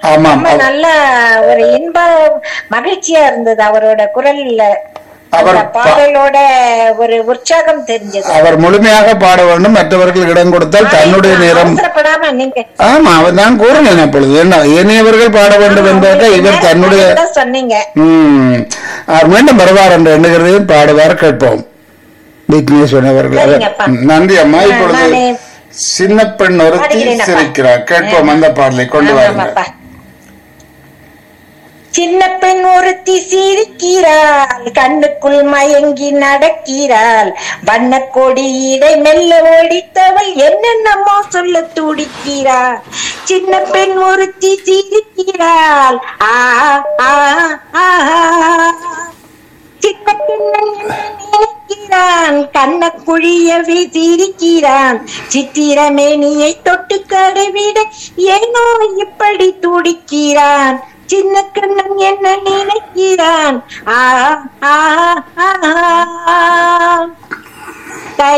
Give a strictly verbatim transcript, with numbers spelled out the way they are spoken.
ஆமாம். ரொம்ப நல்ல ஒரு இன்ப மகிழ்ச்சியா இருந்தது அவரோட குரல்ல. அவர் அந்த பாடலோட ஒரு உற்சாகம் தெரிஞ்சது. அவர் முழுமையாக பாட வேண்டும், மற்றவர்கள் இடம் கொடுத்தால் தன்னுடைய நேரம். அவசரப்படாம நீங்க ஆமா, அவர் நான் கூறினேன் அப்பொழுது என்ன ஏனையவர்கள் பாட வேண்டும் என்பதாக இவர் தன்னுடைய சொன்னீங்க. உம் அவர் மீண்டும் வருவார் என்று எண்ணுகிறதையும் பாடுவார், கேட்போம். விக்னேஸ்வரன் அவர்கள். சரிங்கப்பா. நன்றி அம்மா. இப்பொழுது நானே சின்ன பெண் ஒருத்தி பாடுகிறேனப்பா. சிரிக்கிறார், கேட்போம் அந்த பாடலை கொண்டு வாருங்கள். ஆமாப்பா. சின்ன பெண் ஒருத்தி சிரிக்கிறாள், கண்ணுக்குள் மயங்கி நடக்கிறாள், வண்ண கொடியிடை மெல்ல ஓடித்தவள் என்னென்னமோ சொல்ல துடிக்கிறாள். சின்ன பெண் ஒருத்தி சிரிக்கிறாள், ஆ ஆ ஆ சின்ன பெண்ணன் நினைக்கிறான், கண்ண குழியவே சிரிக்கிறான், சித்திரமேனியை தொட்டு கடைவிட ஏனோ இப்படி துடிக்கிறான். சின்ன கண்ணன் என்ன நினைக்கிறான், ஆ ஆ ஆ